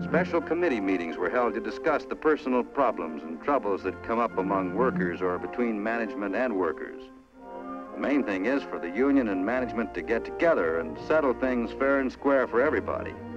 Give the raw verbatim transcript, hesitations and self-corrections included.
Special committee meetings were held to discuss the personal problems and troubles that come up among workers or between management and workers. The main thing is for the union and management to get together and settle things fair and square for everybody.